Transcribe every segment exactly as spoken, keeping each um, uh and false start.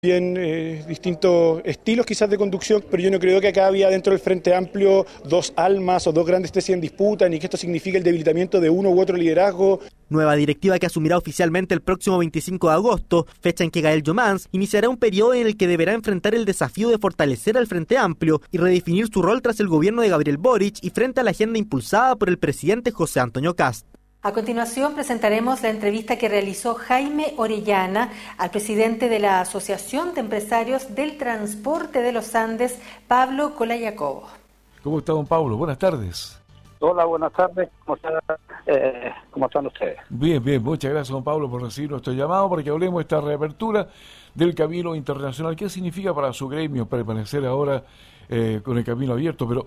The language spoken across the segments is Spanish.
Bien, eh, distintos estilos quizás de conducción, pero yo no creo que acá había dentro del Frente Amplio dos almas o dos grandes tesis en disputa, ni que esto signifique el debilitamiento de uno u otro liderazgo. Nueva directiva que asumirá oficialmente el próximo veinticinco de agosto, fecha en que Gael Jomans iniciará un periodo en el que deberá enfrentar el desafío de fortalecer al Frente Amplio y redefinir su rol tras el gobierno de Gabriel Boric y frente a la agenda impulsada por el presidente José Antonio Kast. A continuación presentaremos la entrevista que realizó Jaime Orellana al presidente de la Asociación de Empresarios del Transporte de los Andes, Pablo Colayacobo. ¿Cómo está, don Pablo? Buenas tardes. Hola, buenas tardes. ¿Cómo están, eh, ¿Cómo están ustedes? Bien, bien. Muchas gracias, don Pablo, por recibir nuestro llamado para que hablemos de esta reapertura del camino internacional. ¿Qué significa para su gremio permanecer ahora eh, con el camino abierto? Pero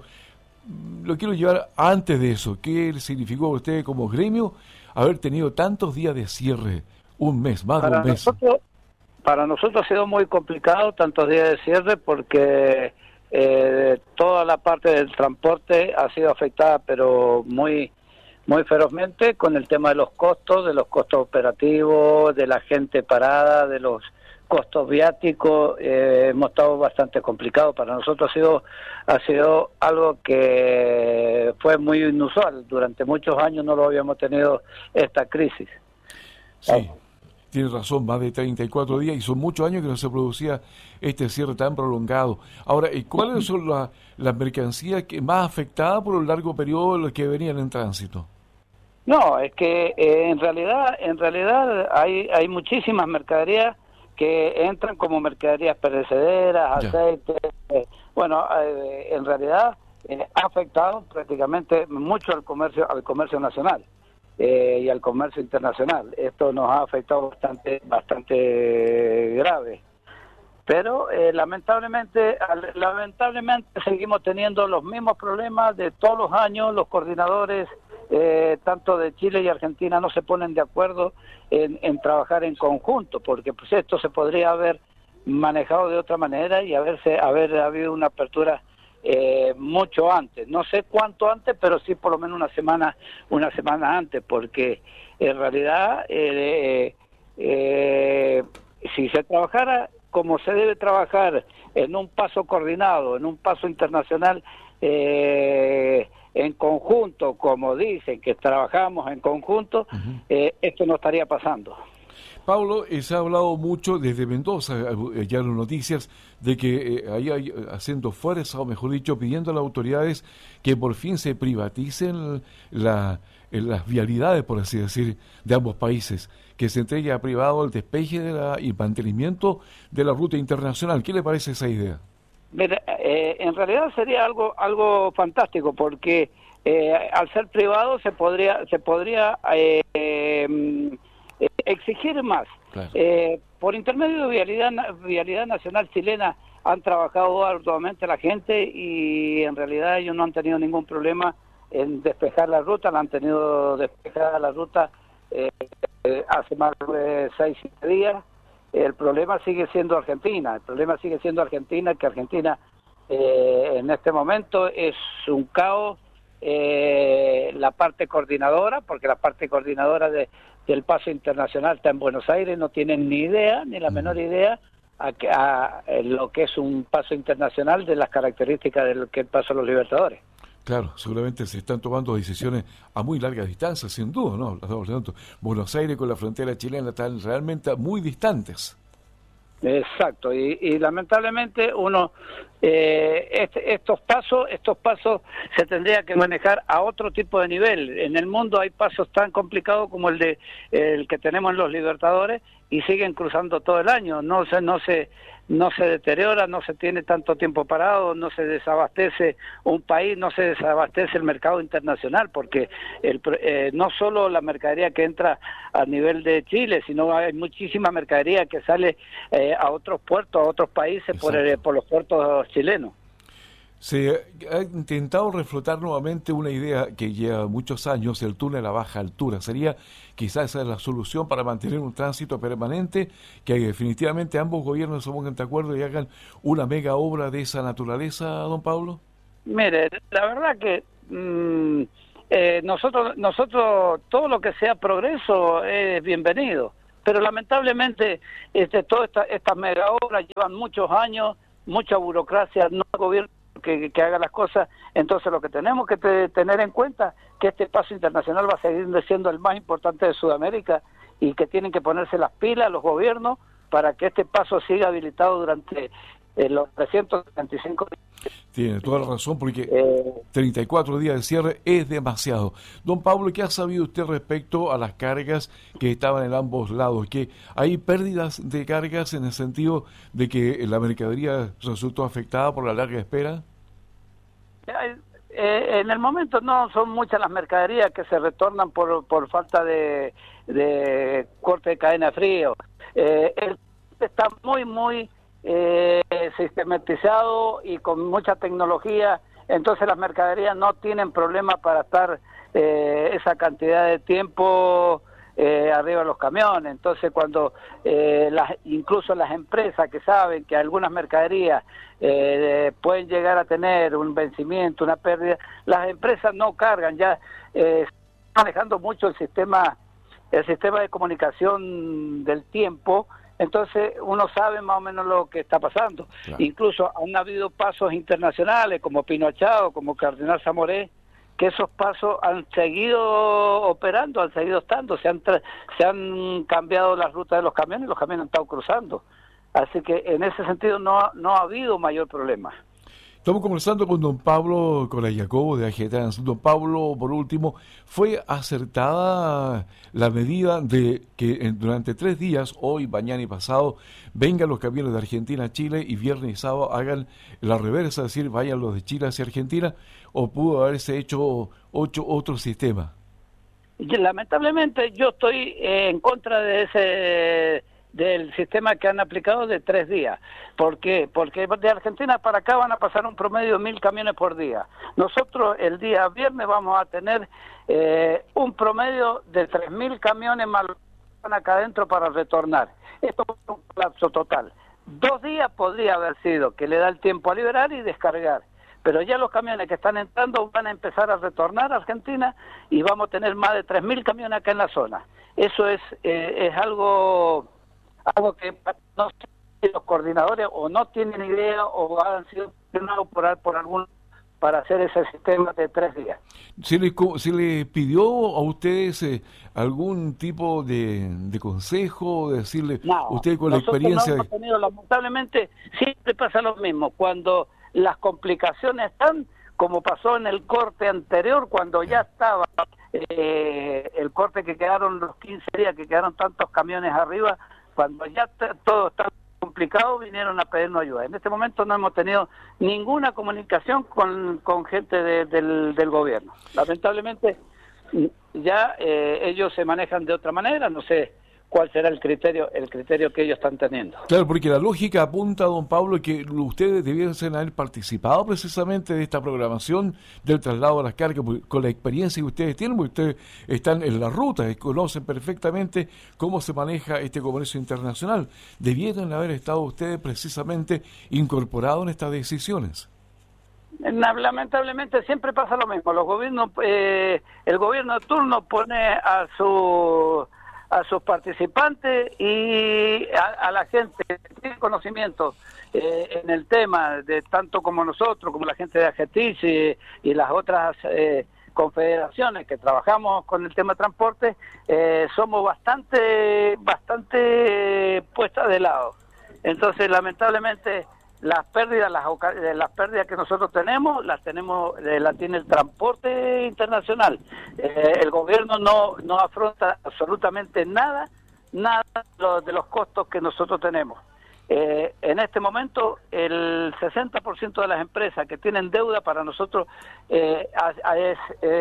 lo quiero llevar antes de eso. ¿Qué significó para usted como gremio haber tenido tantos días de cierre? Un mes, más para de un mes. Nosotros, para nosotros ha sido muy complicado tantos días de cierre porque eh, toda la parte del transporte ha sido afectada, pero muy muy ferozmente con el tema de los costos, de los costos operativos, de la gente parada, de los costos viáticos. Eh, hemos estado bastante complicados. Para nosotros ha sido ha sido algo que fue muy inusual. Durante muchos años no lo habíamos tenido esta crisis. Sí, tiene razón, más de treinta y cuatro días y son muchos años que no se producía este cierre tan prolongado. Ahora, ¿cuáles son las las mercancías que más afectadas por un largo periodo las que venían en tránsito? No, es que eh, en realidad en realidad hay hay muchísimas mercaderías que entran como mercaderías perecederas, Ya. aceite. Eh, bueno, eh, en realidad eh, ha afectado prácticamente mucho al comercio al comercio nacional eh, y al comercio internacional. Esto nos ha afectado bastante bastante grave. Pero eh, lamentablemente al- lamentablemente seguimos teniendo los mismos problemas de todos los años. Los coordinadores eh, tanto de Chile y Argentina no se ponen de acuerdo en, en trabajar en conjunto, porque pues esto se podría haber manejado de otra manera y haberse haber habido una apertura eh, mucho antes. No sé cuánto antes, pero sí por lo menos una semana una semana antes, porque en realidad eh, eh, si se trabajara como se debe trabajar en un paso coordinado, en un paso internacional, eh, en conjunto, como dicen que trabajamos en conjunto, Uh-huh. eh, esto no estaría pasando. Pablo, eh, se ha hablado mucho desde Mendoza, eh, ya en noticias, de que eh, ahí hay eh, haciendo fuerza, o mejor dicho, pidiendo a las autoridades que por fin se privaticen la, eh, las vialidades, por así decir, de ambos países, que se entregue a privado el despeje de la, y mantenimiento de la ruta internacional. ¿Qué le parece esa idea? Mira, eh, en realidad sería algo algo fantástico, porque eh, al ser privado se podría se podría eh, eh, exigir más. Claro. Eh, por intermedio de Vialidad, Vialidad Nacional Chilena han trabajado arduamente la gente y en realidad ellos no han tenido ningún problema en despejar la ruta. La han tenido despejada la ruta eh, eh, hace más de seis, siete días. El problema sigue siendo Argentina, el problema sigue siendo Argentina, que Argentina eh, en este momento es un caos, eh, la parte coordinadora, porque la parte coordinadora de, del paso internacional está en Buenos Aires, no tienen ni idea, ni la menor idea, a, que- a, a lo que es un paso internacional, de las características de lo que es el paso de los Libertadores. Claro, seguramente se están tomando decisiones a muy larga distancia, sin duda, ¿no? Estamos hablando, Buenos Aires con la frontera chilena están realmente muy distantes. Exacto, y, y lamentablemente uno eh, este- estos pasos estos pasos se tendría que manejar a otro tipo de nivel. En el mundo hay pasos tan complicados como el de el que tenemos en los Libertadores y siguen cruzando todo el año. No se no se no se deteriora, no se tiene tanto tiempo parado, no se desabastece un país, no se desabastece el mercado internacional, porque el, pro- eh, no solo la mercadería que entra a nivel de Chile, sino hay muchísima mercadería que sale eh, a otros puertos, a otros países por, el- por los puertos chilenos. Se ha intentado reflotar nuevamente una idea que lleva muchos años, el túnel a baja altura. Sería quizás esa es la solución para mantener un tránsito permanente, que definitivamente ambos gobiernos se pongan de acuerdo y hagan una mega obra de esa naturaleza, don Pablo. Mire, la verdad que mm, eh, nosotros, nosotros todo lo que sea progreso es bienvenido, pero lamentablemente este, todas estas esta mega obras llevan muchos años, mucha burocracia, no hay gobierno que, que haga las cosas. Entonces lo que tenemos que te, tener en cuenta que este paso internacional va a seguir siendo el más importante de Sudamérica y que tienen que ponerse las pilas los gobiernos para que este paso siga habilitado durante eh, los trescientos setenta y cinco días. Tiene toda la razón, porque eh, treinta y cuatro días de cierre es demasiado. Don Pablo, ¿qué ha sabido usted respecto a las cargas que estaban en ambos lados? ¿Que hay pérdidas de cargas en el sentido de que la mercadería resultó afectada por la larga espera? Eh, en el momento no son muchas las mercaderías que se retornan por, por falta de, de corte de cadena de frío. Eh, el, está muy, muy eh, sistematizado y con mucha tecnología, entonces las mercaderías no tienen problema para estar eh, esa cantidad de tiempo eh, arriba de los camiones. Entonces cuando eh, las, incluso las empresas que saben que algunas mercaderías eh, pueden llegar a tener un vencimiento, una pérdida, las empresas no cargan, ya eh, están manejando mucho el sistema el sistema de comunicación del tiempo, entonces uno sabe más o menos lo que está pasando. Claro. Incluso han habido pasos internacionales como Pinochado, como Cardenal Zamoré, que esos pasos han seguido operando, han seguido estando, se han, se han cambiado las rutas de los camiones y los camiones han estado cruzando. Así que en ese sentido no, no ha habido mayor problema. Estamos conversando con don Pablo Colayacobo de Agetrans. Don Pablo, por último, ¿fue acertada la medida de que durante tres días, hoy, mañana y pasado, vengan los camiones de Argentina a Chile y viernes y sábado hagan la reversa, es decir, vayan los de Chile hacia Argentina, o pudo haberse hecho ocho, otro sistema? Lamentablemente yo estoy eh, en contra de ese... del sistema que han aplicado de tres días. ¿Por qué? Porque de Argentina para acá van a pasar un promedio de mil camiones por día. Nosotros el día viernes vamos a tener eh, un promedio de tres mil camiones más acá adentro para retornar. Esto es un colapso total. Dos días podría haber sido, que le da el tiempo a liberar y descargar. Pero ya los camiones que están entrando van a empezar a retornar a Argentina y vamos a tener más de tres mil camiones acá en la zona. Eso es, eh, es algo... algo que no sé si los coordinadores o no tienen idea o han sido presionados por, por algún para hacer ese sistema de tres días. ¿Se le, se le pidió a ustedes eh, algún tipo de, de consejo, de decirle, no, usted con la experiencia... No hemos tenido, lamentablemente siempre pasa lo mismo, cuando las complicaciones están, como pasó en el corte anterior, cuando ya estaba eh, el corte que quedaron los quince días, que quedaron tantos camiones arriba, cuando ya todo está complicado, vinieron a pedirnos ayuda. En este momento no hemos tenido ninguna comunicación con, con gente de, del, del gobierno. Lamentablemente, ya eh, ellos se manejan de otra manera, no sé cuál será el criterio el criterio que ellos están teniendo. Claro, porque la lógica apunta, don Pablo, que ustedes debiesen haber participado precisamente de esta programación del traslado de las cargas, con la experiencia que ustedes tienen, porque ustedes están en la ruta y conocen perfectamente cómo se maneja este comercio internacional. Debieran haber estado ustedes precisamente incorporados en estas decisiones. Lamentablemente siempre pasa lo mismo. Los gobiernos, eh, el gobierno de turno pone a su a sus participantes y a, a la gente que tiene conocimiento eh, en el tema, de tanto como nosotros, como la gente de Agetis y, y las otras eh, confederaciones que trabajamos con el tema de transporte, eh, somos bastante bastante puestas de lado. Entonces, lamentablemente, las pérdidas las, las pérdidas que nosotros tenemos las tenemos eh, las tiene el transporte internacional. Eh, el gobierno no no afronta absolutamente nada nada de los costos que nosotros tenemos. Eh, en este momento el sesenta por ciento de las empresas que tienen deuda para nosotros eh, es,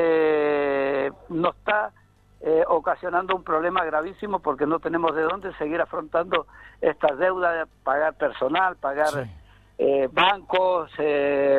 eh, nos está eh, ocasionando un problema gravísimo, porque no tenemos de dónde seguir afrontando estas deudas de pagar personal, pagar sí. Eh, bancos, eh,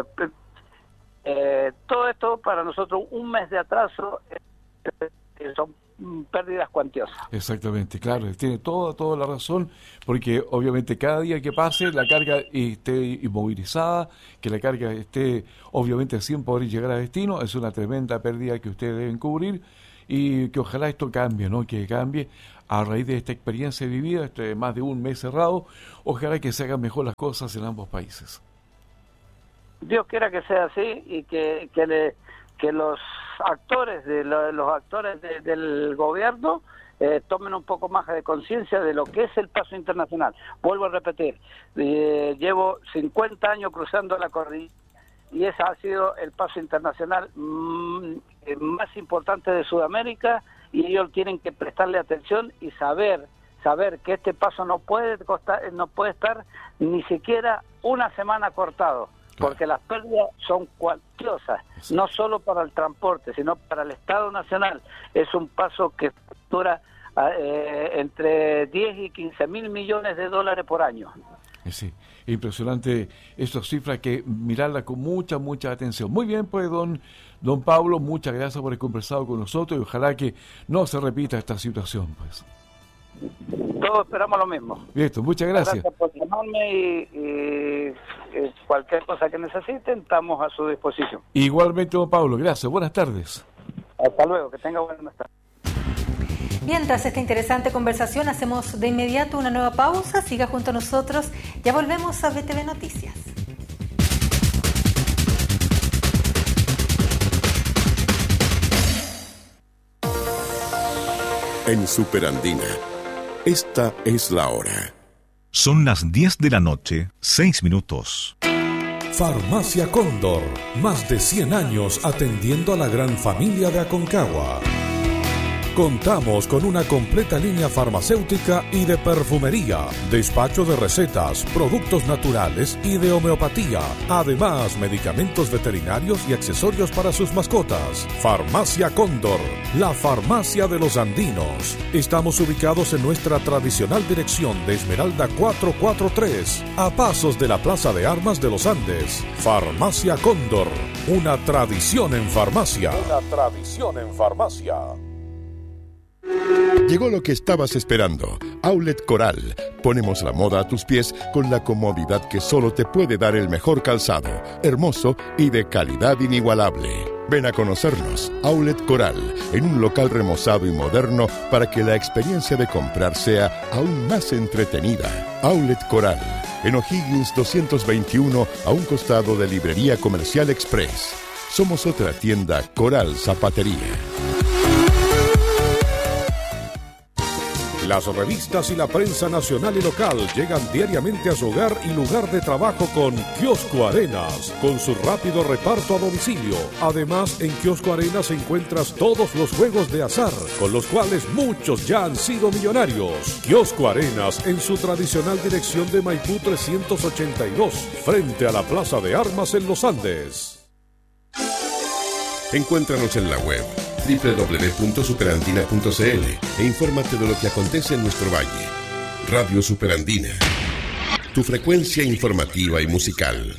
eh, todo esto para nosotros un mes de atraso eh, son pérdidas cuantiosas. Exactamente, claro, tiene toda toda la razón, porque obviamente cada día que pase la carga esté inmovilizada, que la carga esté obviamente sin poder llegar a destino, es una tremenda pérdida que ustedes deben cubrir, y que ojalá esto cambie, ¿no? Que cambie a raíz de esta experiencia vivida, este más de un mes cerrado, ojalá que se hagan mejor las cosas en ambos países. Dios quiera que sea así y que que, le, que los actores de lo, los actores de, del gobierno eh, tomen un poco más de conciencia de lo que es el paso internacional. Vuelvo a repetir, eh, llevo cincuenta años cruzando la cordillera y ese ha sido el paso internacional mmm, más importante de Sudamérica, y ellos tienen que prestarle atención y saber saber que este paso no puede costar, no puede estar ni siquiera una semana cortado, porque las pérdidas son cuantiosas, no solo para el transporte, sino para el Estado Nacional. Es un paso que dura eh, entre diez y quince mil millones de dólares por año. Sí, impresionante estas cifras, que mirarlas con mucha, mucha atención. Muy bien, pues, don, don Pablo, muchas gracias por haber conversado con nosotros y ojalá que no se repita esta situación, pues. Todos esperamos lo mismo. Listo, muchas gracias. Gracias por llamarme y, y, y cualquier cosa que necesiten, estamos a su disposición. Igualmente, don Pablo, gracias. Buenas tardes. Hasta luego, que tenga buenas tardes. Bien, tras esta interesante conversación, hacemos de inmediato una nueva pausa. Siga junto a nosotros. Ya volvemos a B T V Noticias. En Superandina, esta es la hora. Son las diez de la noche, seis minutos. Farmacia Cóndor, más de cien años atendiendo a la gran familia de Aconcagua. Contamos con una completa línea farmacéutica y de perfumería, despacho de recetas, productos naturales y de homeopatía. Además, medicamentos veterinarios y accesorios para sus mascotas. Farmacia Cóndor, la farmacia de los andinos. Estamos ubicados en nuestra tradicional dirección de Esmeralda cuatrocientos cuarenta y tres, a pasos de la Plaza de Armas de los Andes. Farmacia Cóndor, una tradición en farmacia. Una tradición en farmacia. Llegó lo que estabas esperando. Outlet Coral. Ponemos la moda a tus pies con la comodidad que solo te puede dar el mejor calzado, hermoso y de calidad inigualable. Ven a conocernos, Outlet Coral, en un local remozado y moderno para que la experiencia de comprar sea aún más entretenida. Outlet Coral, en O'Higgins doscientos veintiuno, a un costado de Librería Comercial Express. Somos otra tienda Coral Zapatería. Las revistas y la prensa nacional y local llegan diariamente a su hogar y lugar de trabajo con Kiosco Arenas, con su rápido reparto a domicilio. Además, en Kiosco Arenas encuentras todos los juegos de azar, con los cuales muchos ya han sido millonarios. Kiosco Arenas, en su tradicional dirección de Maipú trescientos ochenta y dos, frente a la Plaza de Armas en Los Andes. Encuéntranos en la web doble u doble u doble u punto superandina punto c l e infórmate de lo que acontece en nuestro valle. Radio Superandina, tu frecuencia informativa y musical.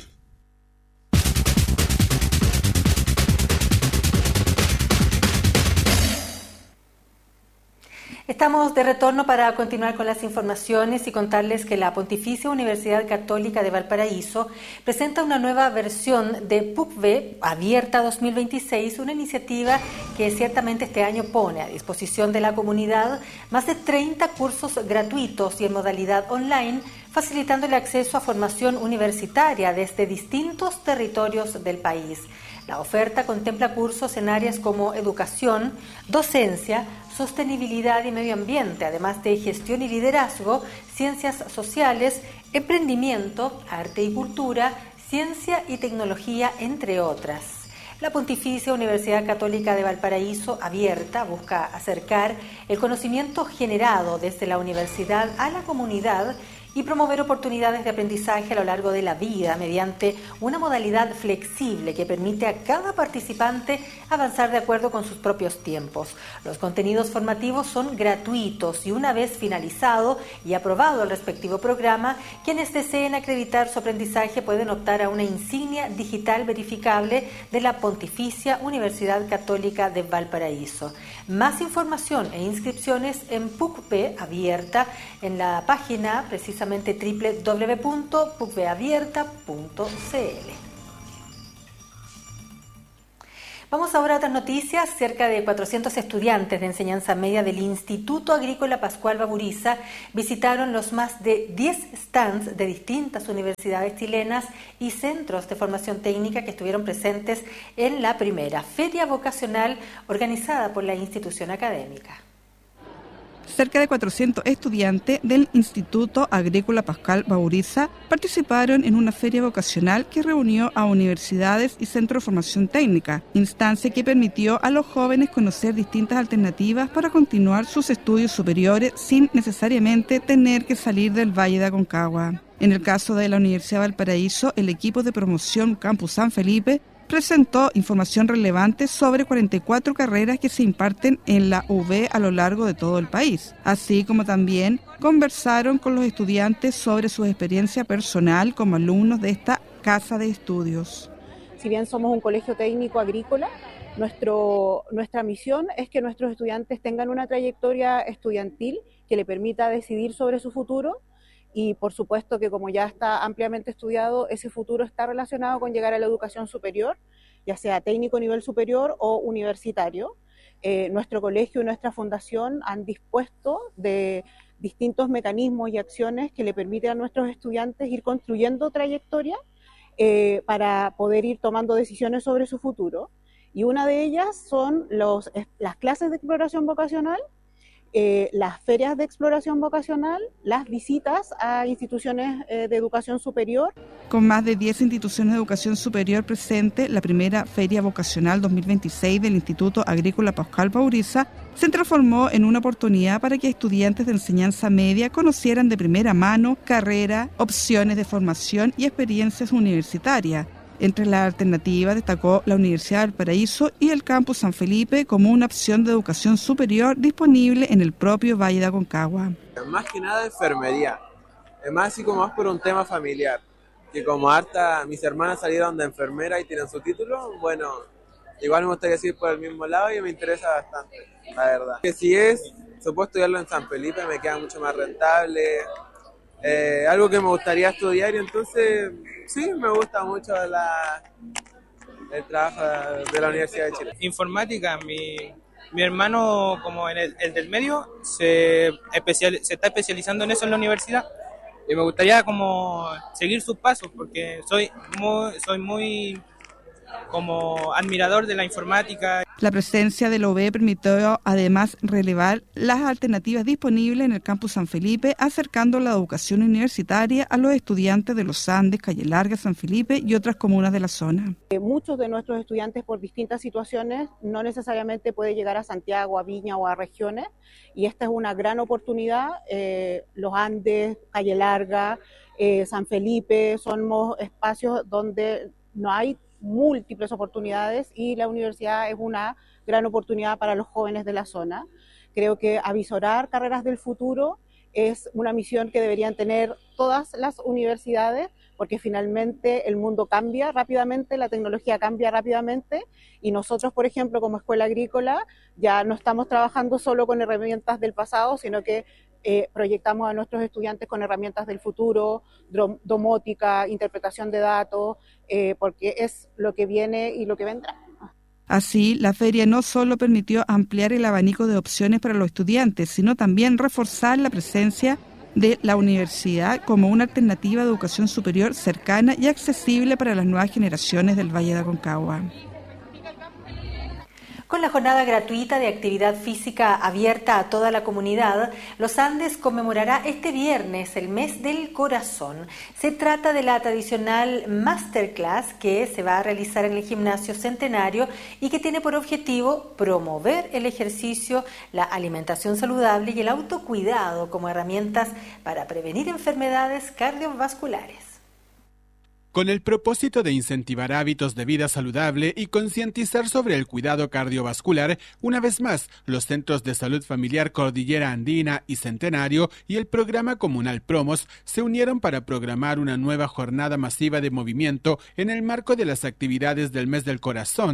Estamos de retorno para continuar con las informaciones y contarles que la Pontificia Universidad Católica de Valparaíso presenta una nueva versión de P U C V Abierta dos mil veintiséis, una iniciativa que ciertamente este año pone a disposición de la comunidad más de treinta cursos gratuitos y en modalidad online, facilitando el acceso a formación universitaria desde distintos territorios del país. La oferta contempla cursos en áreas como educación, docencia, sostenibilidad y medio ambiente, además de gestión y liderazgo, ciencias sociales, emprendimiento, arte y cultura, ciencia y tecnología, entre otras. La Pontificia Universidad Católica de Valparaíso Abierta busca acercar el conocimiento generado desde la universidad a la comunidad y promover oportunidades de aprendizaje a lo largo de la vida mediante una modalidad flexible que permite a cada participante avanzar de acuerdo con sus propios tiempos. Los contenidos formativos son gratuitos y una vez finalizado y aprobado el respectivo programa, quienes deseen acreditar su aprendizaje pueden optar a una insignia digital verificable de la Pontificia Universidad Católica de Valparaíso. Más información e inscripciones en P U C V Abierta en la página precisamente doble u doble u doble u punto p u c v abierta punto c l. Vamos ahora a otras noticias. Cerca de cuatrocientos estudiantes de enseñanza media del Instituto Agrícola Pascual Baburiza visitaron los más de diez stands de distintas universidades chilenas y centros de formación técnica que estuvieron presentes en la primera feria vocacional organizada por la institución académica. Cerca de cuatrocientos estudiantes del Instituto Agrícola Pascual Baburiza participaron en una feria vocacional que reunió a universidades y centros de formación técnica, instancia que permitió a los jóvenes conocer distintas alternativas para continuar sus estudios superiores sin necesariamente tener que salir del Valle de Aconcagua. En el caso de la Universidad de Valparaíso, el equipo de promoción Campus San Felipe presentó información relevante sobre cuarenta y cuatro carreras que se imparten en la U B a lo largo de todo el país, así como también conversaron con los estudiantes sobre su experiencia personal como alumnos de esta casa de estudios. Si bien somos un colegio técnico agrícola, nuestro, nuestra misión es que nuestros estudiantes tengan una trayectoria estudiantil que le permita decidir sobre su futuro. Y por supuesto que, como ya está ampliamente estudiado, ese futuro está relacionado con llegar a la educación superior, ya sea técnico nivel superior o universitario. Eh, nuestro colegio y nuestra fundación han dispuesto de distintos mecanismos y acciones que le permiten a nuestros estudiantes ir construyendo trayectoria eh, para poder ir tomando decisiones sobre su futuro. Y una de ellas son los, las clases de exploración vocacional, Eh, las ferias de exploración vocacional, las visitas a instituciones eh, de educación superior. Con más de diez instituciones de educación superior presentes, la primera Feria Vocacional dos mil veintiséis del Instituto Agrícola Pascual Baburiza se transformó en una oportunidad para que estudiantes de enseñanza media conocieran de primera mano carrera, opciones de formación y experiencias universitarias. Entre las alternativas destacó la Universidad del Valparaíso y el Campus San Felipe como una opción de educación superior disponible en el propio Valle de Aconcagua. Más que nada enfermería, es más así como más por un tema familiar, que como harta mis hermanas salieron de enfermera y tienen su título, bueno, igual me gustaría seguir por el mismo lado y me interesa bastante, la verdad. Que si es, supuesto estudiarlo en San Felipe me queda mucho más rentable. Eh, algo que me gustaría estudiar y entonces sí, me gusta mucho la, el trabajo de la Universidad de Chile. Informática, mi, mi hermano como en el, el del medio se, especial, se está especializando en eso en la universidad y me gustaría como seguir sus pasos porque soy muy, soy muy como admirador de la informática. La presencia de la U B permitió además relevar las alternativas disponibles en el Campus San Felipe, acercando la educación universitaria a los estudiantes de Los Andes, Calle Larga, San Felipe y otras comunas de la zona. Muchos de nuestros estudiantes por distintas situaciones no necesariamente pueden llegar a Santiago, a Viña o a regiones y esta es una gran oportunidad. Eh, Los Andes, Calle Larga, eh, San Felipe, somos espacios donde no hay múltiples oportunidades y la universidad es una gran oportunidad para los jóvenes de la zona. Creo que avisorar carreras del futuro es una misión que deberían tener todas las universidades porque finalmente el mundo cambia rápidamente, la tecnología cambia rápidamente y nosotros, por ejemplo, como escuela agrícola, ya no estamos trabajando solo con herramientas del pasado, sino que Eh, proyectamos a nuestros estudiantes con herramientas del futuro, domótica, interpretación de datos, eh, porque es lo que viene y lo que vendrá. Así, la feria no solo permitió ampliar el abanico de opciones para los estudiantes, sino también reforzar la presencia de la universidad como una alternativa de educación superior cercana y accesible para las nuevas generaciones del Valle de Aconcagua. Con la jornada gratuita de actividad física abierta a toda la comunidad, Los Andes conmemorará este viernes el mes del corazón. Se trata de la tradicional masterclass que se va a realizar en el gimnasio Centenario y que tiene por objetivo promover el ejercicio, la alimentación saludable y el autocuidado como herramientas para prevenir enfermedades cardiovasculares. Con el propósito de incentivar hábitos de vida saludable y concientizar sobre el cuidado cardiovascular, una vez más, los Centros de Salud Familiar Cordillera Andina y Centenario y el programa comunal Promos se unieron para programar una nueva jornada masiva de movimiento en el marco de las actividades del Mes del Corazón.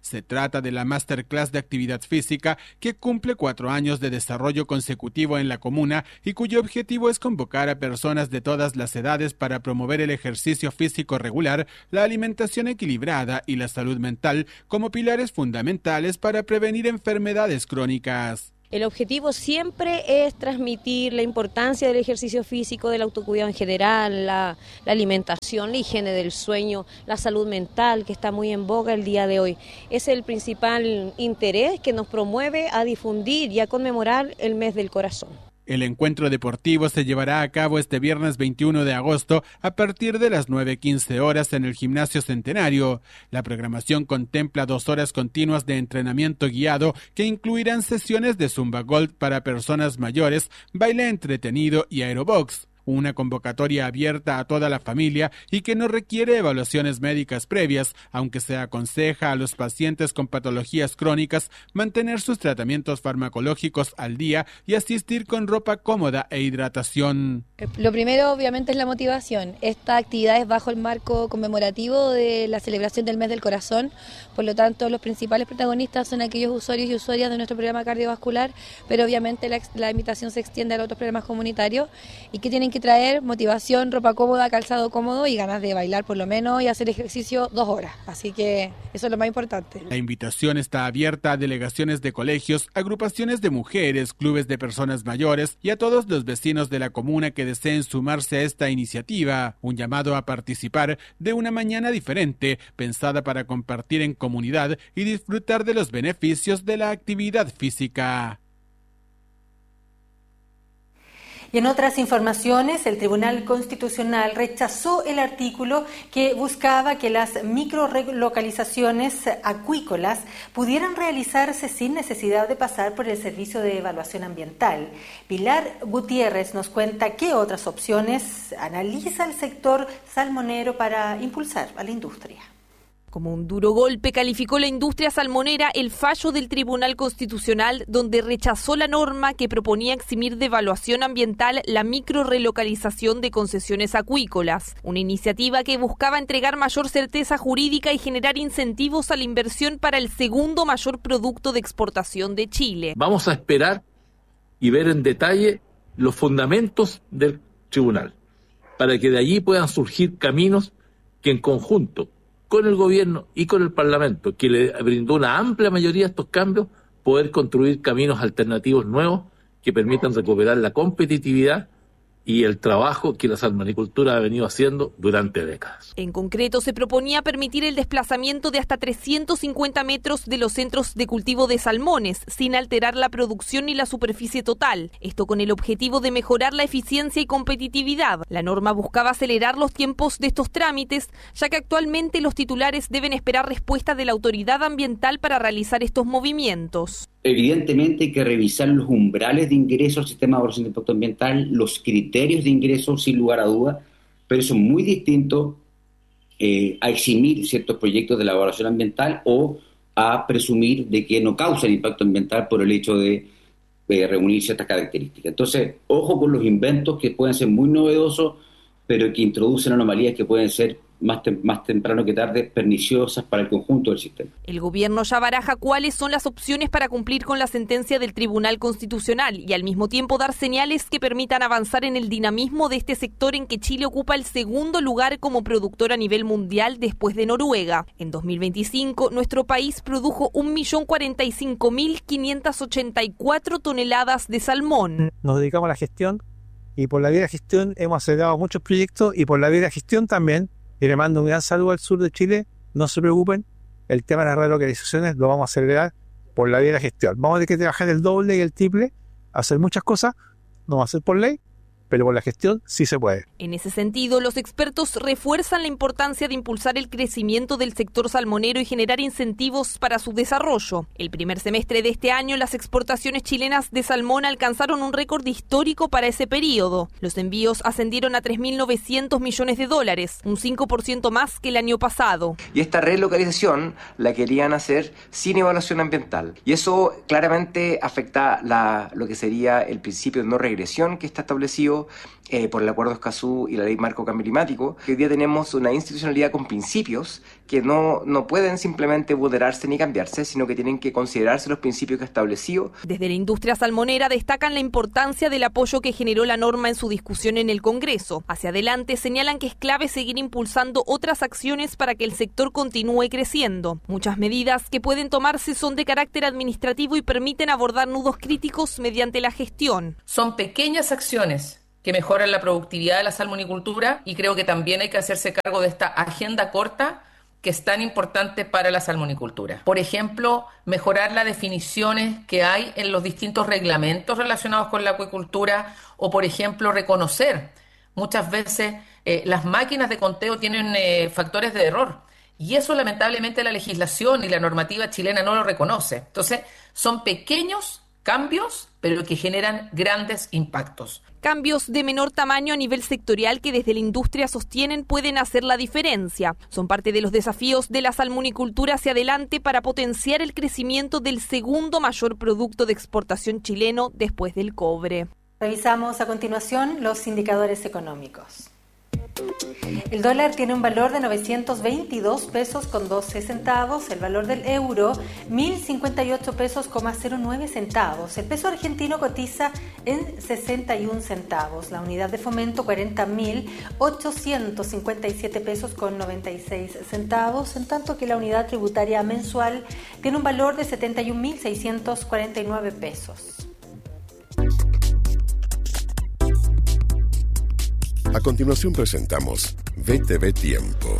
Se trata de la Masterclass de Actividad Física que cumple cuatro años de desarrollo consecutivo en la comuna y cuyo objetivo es convocar a personas de todas las edades para promover el ejercicio físico regular, la alimentación equilibrada y la salud mental como pilares fundamentales para prevenir enfermedades crónicas. El objetivo siempre es transmitir la importancia del ejercicio físico, del autocuidado en general, la, la alimentación, la higiene del sueño, la salud mental, que está muy en boga el día de hoy. Es el principal interés que nos promueve a difundir y a conmemorar el mes del corazón. El encuentro deportivo se llevará a cabo este viernes veintiuno de agosto a partir de las nueve quince horas en el Gimnasio Centenario. La programación contempla dos horas continuas de entrenamiento guiado que incluirán sesiones de Zumba Gold para personas mayores, baile entretenido y aerobox. Una convocatoria abierta a toda la familia y que no requiere evaluaciones médicas previas, aunque se aconseja a los pacientes con patologías crónicas mantener sus tratamientos farmacológicos al día y asistir con ropa cómoda e hidratación. Lo primero, obviamente, es la motivación. Esta actividad es bajo el marco conmemorativo de la celebración del mes del corazón, por lo tanto, los principales protagonistas son aquellos usuarios y usuarias de nuestro programa cardiovascular, pero obviamente la, la invitación se extiende a otros programas comunitarios y que tienen que traer motivación, ropa cómoda, calzado cómodo y ganas de bailar por lo menos y hacer ejercicio dos horas. Así que eso es lo más importante. La invitación está abierta a delegaciones de colegios, agrupaciones de mujeres, clubes de personas mayores y a todos los vecinos de la comuna que deseen sumarse a esta iniciativa. Un llamado a participar de una mañana diferente, pensada para compartir en comunidad y disfrutar de los beneficios de la actividad física. Y en otras informaciones, el Tribunal Constitucional rechazó el artículo que buscaba que las microrelocalizaciones acuícolas pudieran realizarse sin necesidad de pasar por el Servicio de Evaluación Ambiental. Pilar Gutiérrez nos cuenta qué otras opciones analiza el sector salmonero para impulsar a la industria. Como un duro golpe calificó la industria salmonera el fallo del Tribunal Constitucional, donde rechazó la norma que proponía eximir de evaluación ambiental la microrelocalización de concesiones acuícolas, una iniciativa que buscaba entregar mayor certeza jurídica y generar incentivos a la inversión para el segundo mayor producto de exportación de Chile. Vamos a esperar y ver en detalle los fundamentos del tribunal, para que de allí puedan surgir caminos que en conjunto con el gobierno y con el Parlamento, que le brindó una amplia mayoría a estos cambios, poder construir caminos alternativos nuevos que permitan recuperar la competitividad y el trabajo que la salmonicultura ha venido haciendo durante décadas. En concreto, se proponía permitir el desplazamiento de hasta trescientos cincuenta metros de los centros de cultivo de salmones, sin alterar la producción ni la superficie total. Esto con el objetivo de mejorar la eficiencia y competitividad. La norma buscaba acelerar los tiempos de estos trámites, ya que actualmente los titulares deben esperar respuesta de la autoridad ambiental para realizar estos movimientos. Evidentemente hay que revisar los umbrales de ingreso al sistema de evaluación de impacto ambiental, los criterios de ingreso sin lugar a dudas, pero eso es muy distinto eh, a eximir ciertos proyectos de la evaluación ambiental o a presumir de que no causan impacto ambiental por el hecho de eh, reunir ciertas características. Entonces, ojo con los inventos que pueden ser muy novedosos, pero que introducen anomalías que pueden ser Más, tem- más temprano que tarde, perniciosas para el conjunto del sistema. El gobierno ya baraja cuáles son las opciones para cumplir con la sentencia del Tribunal Constitucional y al mismo tiempo dar señales que permitan avanzar en el dinamismo de este sector en que Chile ocupa el segundo lugar como productor a nivel mundial después de Noruega. En dos mil veinticinco, nuestro país produjo un millón cuarenta y cinco mil quinientas ochenta y cuatro toneladas de salmón. Nos dedicamos a la gestión y por la vía de la gestión hemos acelerado muchos proyectos y por la vía de la gestión también. Y le mando un gran saludo al sur de Chile, no se preocupen, el tema de las relocalizaciones lo vamos a acelerar por la vía de la gestión. Vamos a tener que trabajar el doble y el triple, hacer muchas cosas, no va a ser por ley, pero por la gestión sí se puede. En ese sentido, los expertos refuerzan la importancia de impulsar el crecimiento del sector salmonero y generar incentivos para su desarrollo. El primer semestre de este año, las exportaciones chilenas de salmón alcanzaron un récord histórico para ese periodo. Los envíos ascendieron a tres mil novecientos millones de dólares, un cinco por ciento más que el año pasado. Y esta relocalización la querían hacer sin evaluación ambiental. Y eso claramente afecta la, lo que sería el principio de no regresión que está establecido eh, por el Acuerdo de Escazú y la Ley Marco Cambio Climático, que hoy día tenemos una institucionalidad con principios que no, no pueden simplemente vulnerarse ni cambiarse, sino que tienen que considerarse los principios que ha establecido. Desde la industria salmonera destacan la importancia del apoyo que generó la norma en su discusión en el Congreso. Hacia adelante señalan que es clave seguir impulsando otras acciones para que el sector continúe creciendo. Muchas medidas que pueden tomarse son de carácter administrativo y permiten abordar nudos críticos mediante la gestión. Son pequeñas acciones que mejoran la productividad de la salmonicultura y creo que también hay que hacerse cargo de esta agenda corta que es tan importante para la salmonicultura. Por ejemplo, mejorar las definiciones que hay en los distintos reglamentos relacionados con la acuicultura o, por ejemplo, reconocer. Muchas veces eh, las máquinas de conteo tienen eh, factores de error y eso lamentablemente la legislación y la normativa chilena no lo reconoce. Entonces, son pequeños cambios, pero que generan grandes impactos. Cambios de menor tamaño a nivel sectorial que desde la industria sostienen pueden hacer la diferencia. Son parte de los desafíos de la salmonicultura hacia adelante para potenciar el crecimiento del segundo mayor producto de exportación chileno después del cobre. Revisamos a continuación los indicadores económicos. El dólar tiene un valor de novecientos veintidós pesos con doce centavos, el valor del euro mil cincuenta y ocho pesos coma cero nueve centavos, el peso argentino cotiza en sesenta y un centavos, la unidad de fomento cuarenta mil ochocientos cincuenta y siete pesos con noventa y seis centavos, en tanto que la unidad tributaria mensual tiene un valor de setenta y un mil seiscientos cuarenta y nueve pesos. A continuación presentamos V T V Tiempo.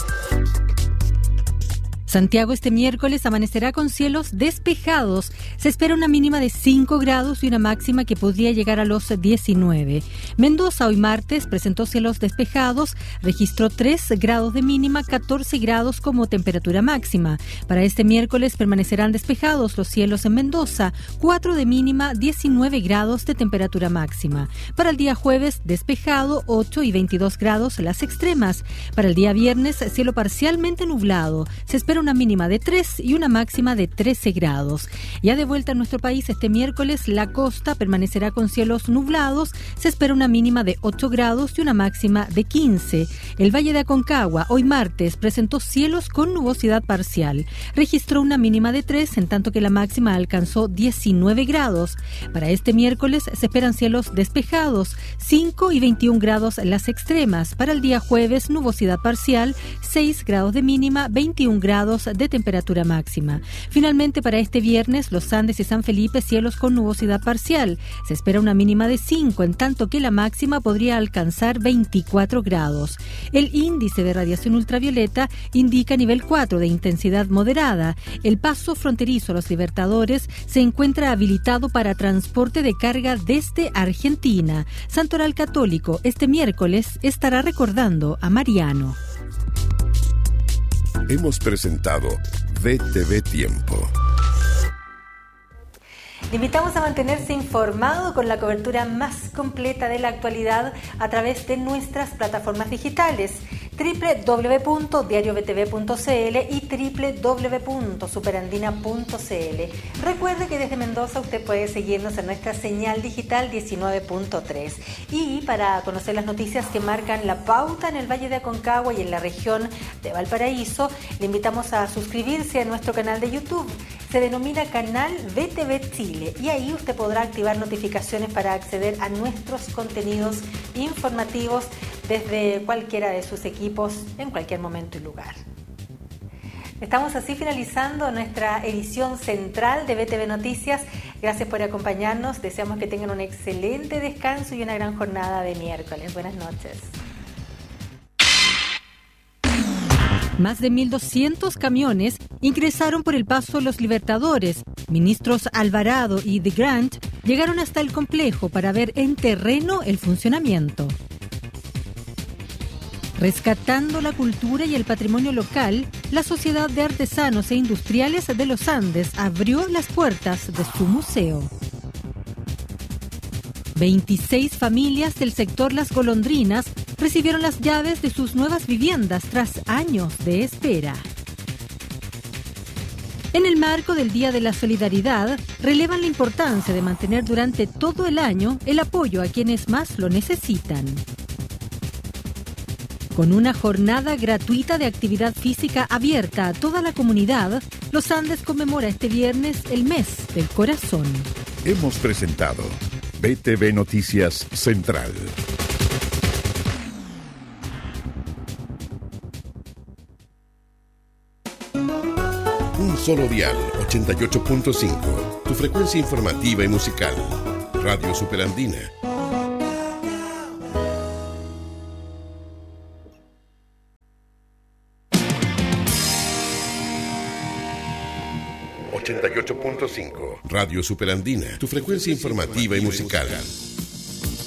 Santiago este miércoles amanecerá con cielos despejados. Se espera una mínima de cinco grados y una máxima que podría llegar a los diecinueve. Mendoza hoy martes presentó cielos despejados, registró tres grados de mínima, catorce grados como temperatura máxima. Para este miércoles permanecerán despejados los cielos en Mendoza, cuatro de mínima, diecinueve grados de temperatura máxima. Para el día jueves despejado, ocho y veintidós grados las extremas. Para el día viernes cielo parcialmente nublado. Se espera una mínima de tres y una máxima de trece grados. Ya de vuelta a nuestro país este miércoles, la costa permanecerá con cielos nublados. Se espera una mínima de ocho grados y una máxima de quince. El Valle de Aconcagua, hoy martes, presentó cielos con nubosidad parcial. Registró una mínima de tres, en tanto que la máxima alcanzó diecinueve grados. Para este miércoles se esperan cielos despejados, cinco y veintiún grados las extremas. Para el día jueves, nubosidad parcial, seis grados de mínima, veintiún grados de temperatura máxima. Finalmente, para este viernes, Los Andes y San Felipe, cielos con nubosidad parcial. Se espera una mínima de cinco, en tanto que la máxima podría alcanzar veinticuatro grados. El índice de radiación ultravioleta indica nivel cuatro de intensidad moderada. El paso fronterizo a Los Libertadores se encuentra habilitado para transporte de carga desde Argentina. Santoral Católico este miércoles estará recordando a Mariano. Hemos presentado V T V Tiempo. Le invitamos a mantenerse informado con la cobertura más completa de la actualidad a través de nuestras plataformas digitales doble u doble u doble u punto diario v t v punto c l y doble u doble u doble u punto superandina punto c l. Recuerde que desde Mendoza usted puede seguirnos en nuestra señal digital diecinueve punto tres. Y para conocer las noticias que marcan la pauta en el Valle de Aconcagua y en la región de Valparaíso, le invitamos a suscribirse a nuestro canal de YouTube. Se denomina Canal V T V Chile y ahí usted podrá activar notificaciones para acceder a nuestros contenidos informativos desde cualquiera de sus equipos en cualquier momento y lugar. Estamos así finalizando nuestra edición central de V T V Noticias. Gracias por acompañarnos. Deseamos que tengan un excelente descanso y una gran jornada de miércoles. Buenas noches. Más de mil doscientos camiones ingresaron por el paso Los Libertadores. Ministros Alvarado y de Grant llegaron hasta el complejo para ver en terreno el funcionamiento. Rescatando la cultura y el patrimonio local, la Sociedad de Artesanos e Industriales de los Andes abrió las puertas de su museo. veintiséis familias del sector Las Golondrinas recibieron las llaves de sus nuevas viviendas tras años de espera. En el marco del Día de la Solidaridad, relevan la importancia de mantener durante todo el año el apoyo a quienes más lo necesitan. Con una jornada gratuita de actividad física abierta a toda la comunidad, Los Andes conmemora este viernes el Mes del Corazón. Hemos presentado B T V Noticias Central. Un solo dial, ochenta y ocho punto cinco. Tu frecuencia informativa y musical. Radio Superandina. ochenta y ocho punto cinco. Radio Superandina. Tu frecuencia informativa y musical.